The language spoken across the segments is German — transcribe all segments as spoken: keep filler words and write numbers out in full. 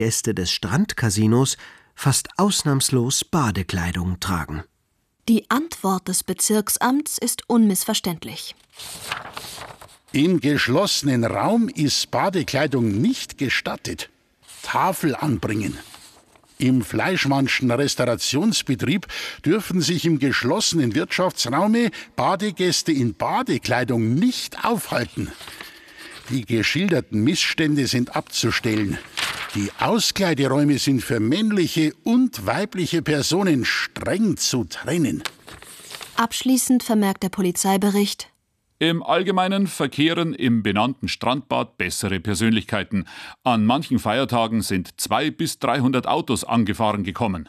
Gäste des Strandcasinos fast ausnahmslos Badekleidung tragen. Die Antwort des Bezirksamts ist unmissverständlich. Im geschlossenen Raum ist Badekleidung nicht gestattet. Tafel anbringen. Im Fleischmannschen Restaurationsbetrieb dürfen sich im geschlossenen Wirtschaftsraume Badegäste in Badekleidung nicht aufhalten. Die geschilderten Missstände sind abzustellen. Die Auskleideräume sind für männliche und weibliche Personen streng zu trennen. Abschließend vermerkt der Polizeibericht: Im Allgemeinen verkehren im benannten Strandbad bessere Persönlichkeiten. An manchen Feiertagen sind zweihundert bis dreihundert Autos angefahren gekommen.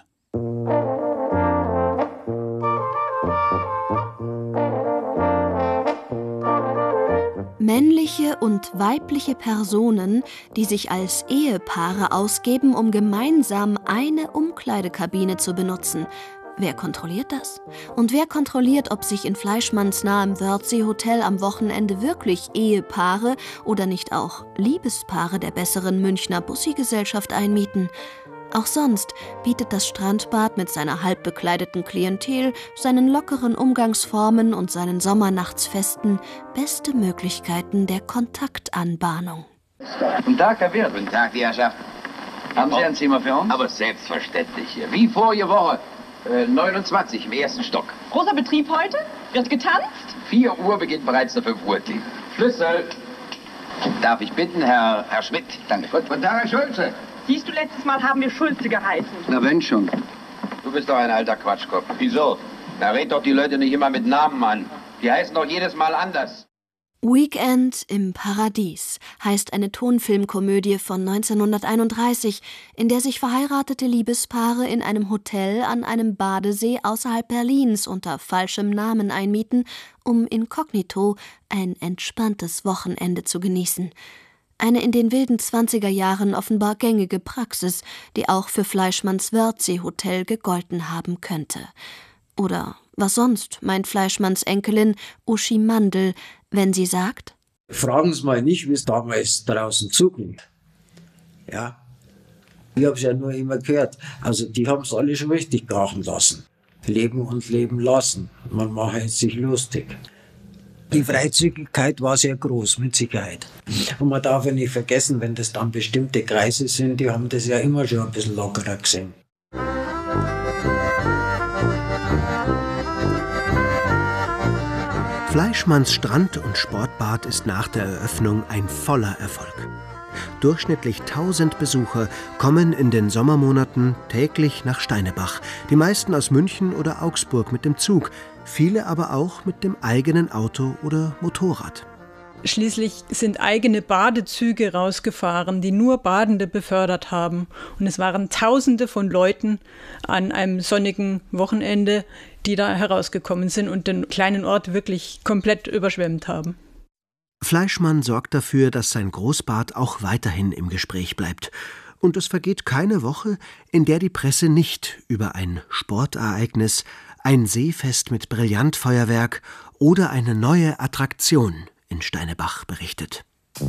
Männliche und weibliche Personen, die sich als Ehepaare ausgeben, um gemeinsam eine Umkleidekabine zu benutzen. Wer kontrolliert das? Und wer kontrolliert, ob sich in Fleischmanns nahem Wörthsee-Hotel am Wochenende wirklich Ehepaare oder nicht auch Liebespaare der besseren Münchner Bussi-Gesellschaft einmieten? Auch sonst bietet das Strandbad mit seiner halbbekleideten Klientel, seinen lockeren Umgangsformen und seinen Sommernachtsfesten beste Möglichkeiten der Kontaktanbahnung. Guten Tag, Herr Wirt. Guten Tag, die Herrschaft. Haben Sie ein Zimmer für uns? Aber selbstverständlich hier. Wie vorige Woche. Äh, neunundzwanzig im ersten Stock. Großer Betrieb heute? Wird getanzt? vier Uhr beginnt bereits der fünf Uhr Team. Schlüssel. Darf ich bitten, Herr, Herr Schmidt? Danke. Guten Tag, Herr Schulze. Siehst du, letztes Mal haben wir Schulze geheißen. Na, wenn schon. Du bist doch ein alter Quatschkopf. Wieso? Da red doch die Leute nicht immer mit Namen an. Die heißen doch jedes Mal anders. Weekend im Paradies heißt eine Tonfilmkomödie von neunzehnhunderteinunddreißig, in der sich verheiratete Liebespaare in einem Hotel an einem Badesee außerhalb Berlins unter falschem Namen einmieten, um inkognito ein entspanntes Wochenende zu genießen. Eine in den wilden zwanziger Jahren offenbar gängige Praxis, die auch für Fleischmanns Wörthsee-Hotel gegolten haben könnte. Oder was sonst, meint Fleischmanns Enkelin Uschi Mandl, wenn sie sagt: Fragen Sie mal nicht, wie es damals draußen zuging. Ja, ich habe es ja nur immer gehört. Also die haben es alle schon richtig krachen lassen. Leben und leben lassen. Man macht jetzt sich lustig. Die Freizügigkeit war sehr groß, mit Sicherheit. Und man darf ja nicht vergessen, wenn das dann bestimmte Kreise sind, die haben das ja immer schon ein bisschen lockerer gesehen. Fleischmanns Strand- und Sportbad ist nach der Eröffnung ein voller Erfolg. Durchschnittlich tausend Besucher kommen in den Sommermonaten täglich nach Steinebach, die meisten aus München oder Augsburg mit dem Zug, viele aber auch mit dem eigenen Auto oder Motorrad. Schließlich sind eigene Badezüge rausgefahren, die nur Badende befördert haben. Und es waren Tausende von Leuten an einem sonnigen Wochenende, die da herausgekommen sind und den kleinen Ort wirklich komplett überschwemmt haben. Fleischmann sorgt dafür, dass sein Großbad auch weiterhin im Gespräch bleibt. Und es vergeht keine Woche, in der die Presse nicht über ein Sportereignis, ein Seefest mit Brillantfeuerwerk oder eine neue Attraktion in Steinebach berichtet.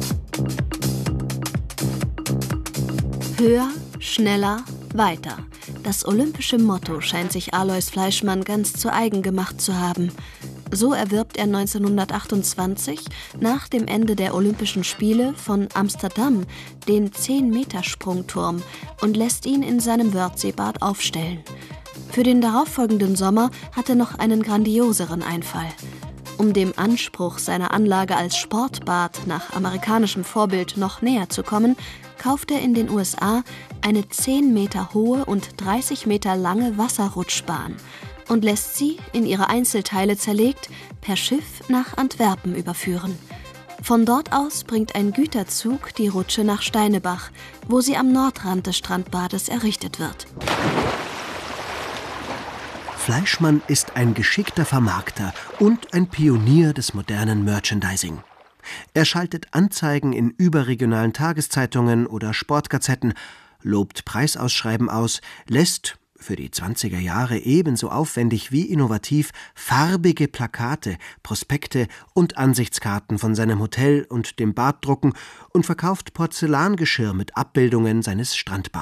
Höher, schneller, weiter. Das olympische Motto scheint sich Alois Fleischmann ganz zu eigen gemacht zu haben. So erwirbt er neunzehnhundertachtundzwanzig nach dem Ende der Olympischen Spiele von Amsterdam den zehn-Meter-Sprungturm und lässt ihn in seinem Wörthseebad aufstellen. Für den darauffolgenden Sommer hat er noch einen grandioseren Einfall. Um dem Anspruch seiner Anlage als Sportbad nach amerikanischem Vorbild noch näher zu kommen, kauft er in den U S A eine zehn Meter hohe und dreißig Meter lange Wasserrutschbahn und lässt sie, in ihre Einzelteile zerlegt, per Schiff nach Antwerpen überführen. Von dort aus bringt ein Güterzug die Rutsche nach Steinebach, wo sie am Nordrand des Strandbades errichtet wird. Fleischmann ist ein geschickter Vermarkter und ein Pionier des modernen Merchandising. Er schaltet Anzeigen in überregionalen Tageszeitungen oder Sportgazetten, lobt Preisausschreiben aus, lässt, für die zwanziger Jahre ebenso aufwendig wie innovativ, farbige Plakate, Prospekte und Ansichtskarten von seinem Hotel und dem Bad drucken und verkauft Porzellangeschirr mit Abbildungen seines Strandbades.